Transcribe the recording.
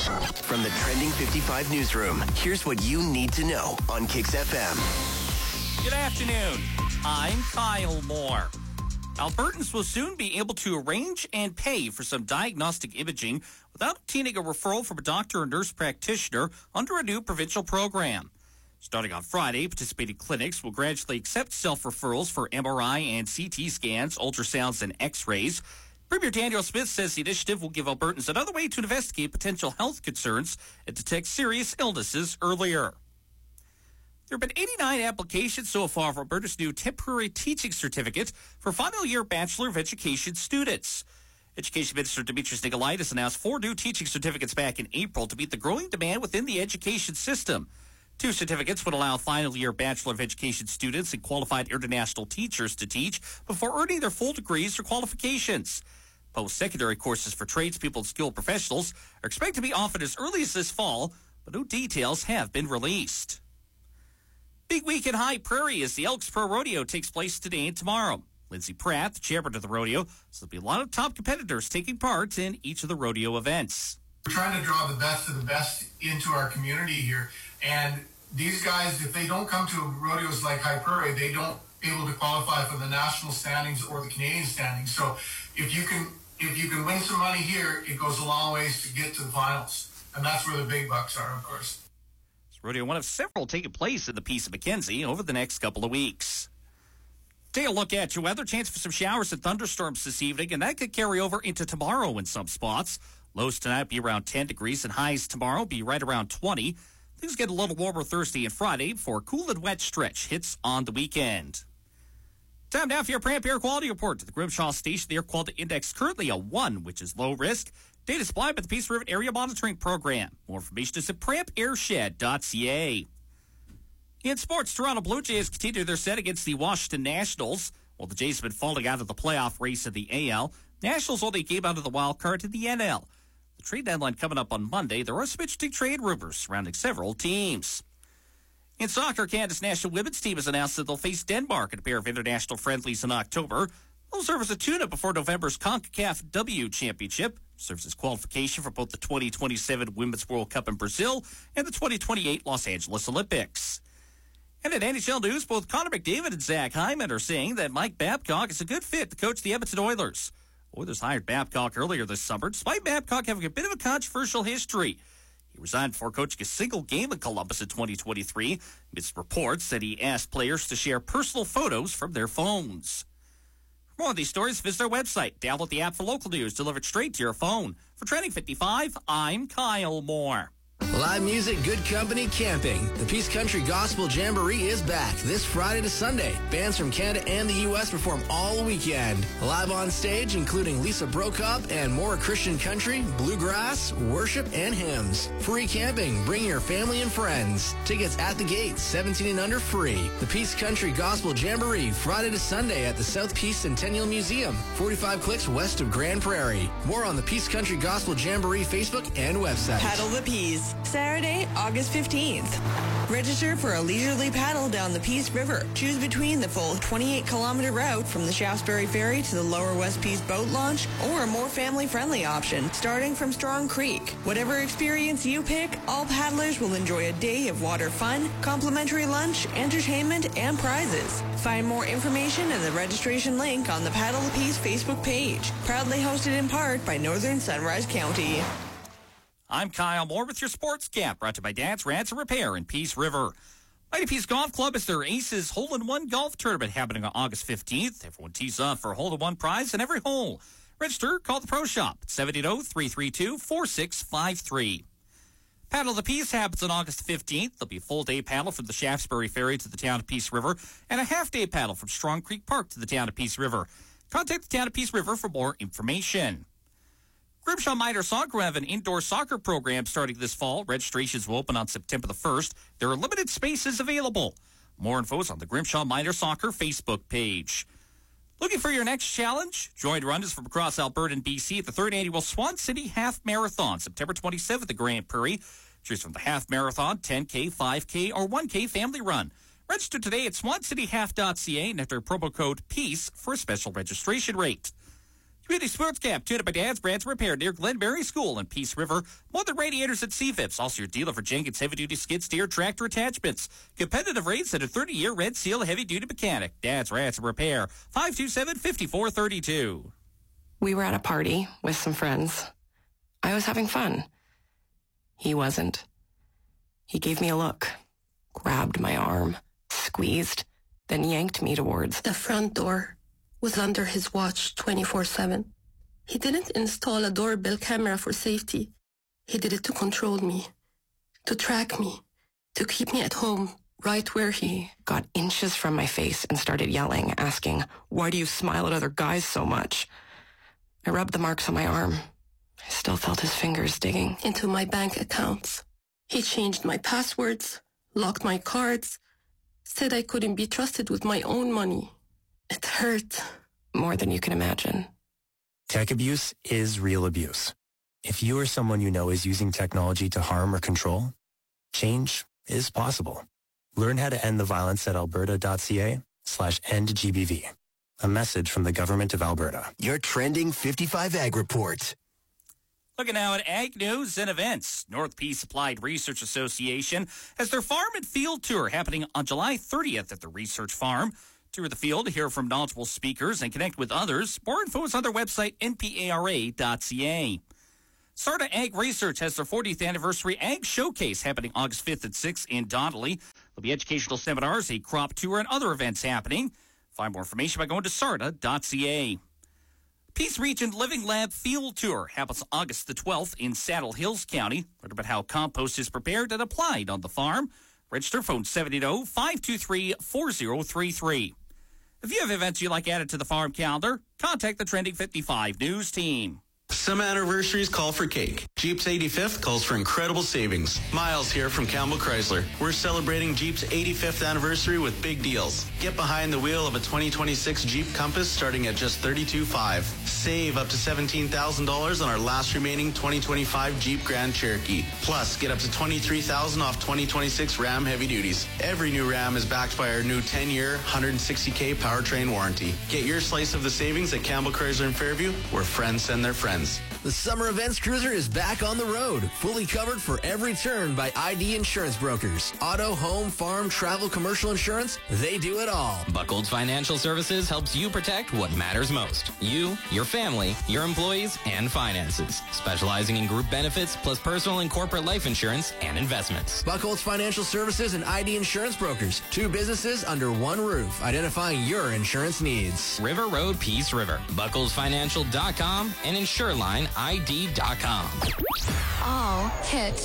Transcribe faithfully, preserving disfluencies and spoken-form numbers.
From the Trending fifty-five newsroom, here's what you need to know on Kix F M. Good afternoon. I'm Kyle Moore. Albertans will soon be able to arrange and pay for some diagnostic imaging without obtaining a referral from a doctor or nurse practitioner under a new provincial program. Starting on Friday, participating clinics will gradually accept self-referrals for M R I and C T scans, ultrasounds, and X-rays. Premier Daniel Smith says the initiative will give Albertans another way to investigate potential health concerns and detect serious illnesses earlier. There have been eighty-nine applications so far for Alberta's new temporary teaching certificate for final year Bachelor of Education students. Education Minister Demetrius Nicolaitis announced four new teaching certificates back in April to meet the growing demand within the education system. Two certificates would allow final year Bachelor of Education students and qualified international teachers to teach before earning their full degrees or qualifications. Post-secondary courses for tradespeople and skilled professionals are expected to be offered as early as this fall, but no details have been released. Big week in High Prairie as the Elks Pro Rodeo takes place today and tomorrow. Lindsay Pratt, the chairman of the rodeo, says there'll be a lot of top competitors taking part in each of the rodeo events. We're trying to draw the best of the best into our community here. And these guys, if they don't come to rodeos like High Prairie, they don't be able to qualify for the national standings or the Canadian standings. So if you can if you can win some money here, it goes a long ways to get to the finals. And that's where the big bucks are, of course. This rodeo one of several taking place in the Peace of Mackenzie over the next couple of weeks. Take a look at your weather. Chance for some showers and thunderstorms this evening, and that could carry over into tomorrow in some spots. Lows tonight be around ten degrees, and highs tomorrow be right around twenty. Things get a little warmer Thursday and Friday before a cool and wet stretch hits on the weekend. Time now for your Pramp Air Quality Report to the Grimshaw Station. The air quality index currently a one, which is low risk. Data supplied by the Peace River Area Monitoring Program. More information is at pramp airshed dot c a. In sports, Toronto Blue Jays continue their set against the Washington Nationals. While the Jays have been falling out of the playoff race in the A L, Nationals only game out of the wild card in the N L. The trade deadline coming up on Monday. There are some interesting trade rumors surrounding several teams. In soccer, Canada's national women's team has announced that they'll face Denmark in a pair of international friendlies in October. They'll serve as a tune-up before November's CONCACAF W Championship. Serves as qualification for both the twenty twenty-seven Women's World Cup in Brazil and the twenty twenty-eight Los Angeles Olympics. And in N H L news, both Connor McDavid and Zach Hyman are saying that Mike Babcock is a good fit to coach the Edmonton Oilers. Oilers hired Babcock earlier this summer, despite Babcock having a bit of a controversial history. He resigned before coaching a single game in Columbus in twenty twenty-three, amidst reports that he asked players to share personal photos from their phones. For more of these stories, visit our website. Download the app for local news delivered straight to your phone. For Trending fifty-five, I'm Kyle Moore. Live music, good company, camping. The Peace Country Gospel Jamboree is back this Friday to Sunday. Bands from Canada and the U S perform all weekend. Live on stage, including Lisa Brokop and more Christian country, bluegrass, worship, and hymns. Free camping. Bring your family and friends. Tickets at the gate, seventeen and under free. The Peace Country Gospel Jamboree, Friday to Sunday at the South Peace Centennial Museum, forty-five clicks west of Grand Prairie. More on the Peace Country Gospel Jamboree Facebook and website. Paddle the Peace. Saturday, August fifteenth. Register for a leisurely paddle down the Peace River. Choose between the full twenty-eight kilometer route from the Shaftesbury Ferry to the Lower West Peace Boat Launch or a more family-friendly option starting from Strong Creek. Whatever experience you pick, all paddlers will enjoy a day of water fun, complimentary lunch, entertainment, and prizes. Find more information in the registration link on the Paddle the Peace Facebook page. Proudly hosted in part by Northern Sunrise County. I'm Kyle Moore with your Sports Gap, brought to you by Dad's Rants and Repair in Peace River. Mighty Peace Golf Club is their Aces Hole-in-One Golf Tournament happening on August fifteenth. Everyone tees off for a hole-in-one prize in every hole. Register, call the Pro Shop at seven eight zero, three three two, four six five three. Paddle the Peace happens on August fifteenth. There'll be a full-day paddle from the Shaftesbury Ferry to the town of Peace River and a half-day paddle from Strong Creek Park to the town of Peace River. Contact the town of Peace River for more information. Grimshaw Minor Soccer will have an indoor soccer program starting this fall. Registrations will open on September the first. There are limited spaces available. More info is on the Grimshaw Minor Soccer Facebook page. Looking for your next challenge? Join runners from across Alberta and B C at the third annual Swan City Half Marathon, September twenty-seventh at Grand Prairie. Choose from the Half Marathon, ten K, five K, or one K Family Run. Register today at swan city half dot c a and enter promo code PEACE for a special registration rate. Community Sports Camp, tuned up by Dad's Brands Repair near Glenberry School in Peace River. Modern radiators at C F I Ps. Also your dealer for Jenkins heavy-duty skid steer tractor attachments. Competitive rates and a thirty-year Red Seal heavy-duty mechanic. Dad's Brands Repair, five two seven, five four three two. We were at a party with some friends. I was having fun. He wasn't. He gave me a look, grabbed my arm, squeezed, then yanked me towards the front door. Was under his watch twenty-four seven. He didn't install a doorbell camera for safety. He did it to control me, to track me, to keep me at home, right where he got inches from my face and started yelling, asking, "Why do you smile at other guys so much?" I rubbed the marks on my arm. I still felt his fingers digging into my bank accounts. He changed my passwords, locked my cards, said I couldn't be trusted with my own money. It hurt. More than you can imagine. Tech abuse is real abuse. If you or someone you know is using technology to harm or control, change is possible. Learn how to end the violence at alberta.ca slash end GBV. A message from the Government of Alberta. Your Trending fifty-five Ag Report. Looking now at ag news and events. North Peace Applied Research Association has their farm and field tour happening on July thirtieth at the research farm. Tour the field, hear from knowledgeable speakers, and connect with others. More info is on their website, N P A R A dot C A. Sarta Ag Research has their fortieth anniversary Ag Showcase happening August fifth and sixth in Donnelly. There'll be educational seminars, a crop tour, and other events happening. Find more information by going to sarta dot C A. Peace Region Living Lab Field Tour happens August the twelfth in Saddle Hills County. Learn about how compost is prepared and applied on the farm. Register phone seven eight zero, five two three, four zero three three. If you have events you'd like added to the farm calendar, contact the Trending fifty-five News team. Some anniversaries call for cake. Jeep's eighty-fifth calls for incredible savings. Miles here from Campbell Chrysler. We're celebrating Jeep's eighty-fifth anniversary with big deals. Get behind the wheel of a twenty twenty-six Jeep Compass starting at just thirty-two thousand five hundred dollars. Save up to seventeen thousand dollars on our last remaining twenty twenty-five Jeep Grand Cherokee. Plus, get up to twenty-three thousand dollars off twenty twenty-six Ram Heavy Duties. Every new Ram is backed by our new ten-year, one hundred sixty thousand powertrain warranty. Get your slice of the savings at Campbell Chrysler in Fairview, where friends send their friends. The Summer Events Cruiser is back on the road, fully covered for every turn by I D Insurance Brokers. Auto, home, farm, travel, commercial insurance, they do it all. Buckles Financial Services helps you protect what matters most. You, your family, your employees, and finances. Specializing in group benefits, plus personal and corporate life insurance and investments. Buckles Financial Services and I D Insurance Brokers. Two businesses under one roof, identifying your insurance needs. River Road, Peace River. Buckles Financial dot com and Insureline I D dot com. All hits.